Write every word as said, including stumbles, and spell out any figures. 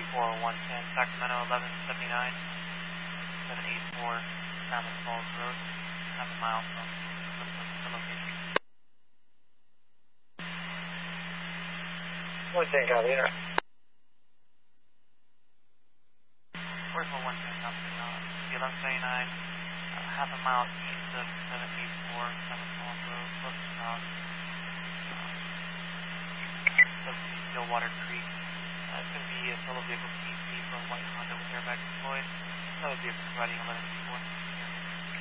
four one ten, Sacramento eleven seventy-nine, seven eighty-four, Salmon Falls Road, half a mile from the location. one ten, copy, enter. four one ten, copy, uh, eleven seventy-nine, uh, half a mile east of seven eighty-four, Salmon Falls Road, close to about, uh, close to Stillwater Creek. Uh, it's going to be a solo vehicle P C for a white Honda with airbags deployed. Another vehicle providing eleven eighty-four.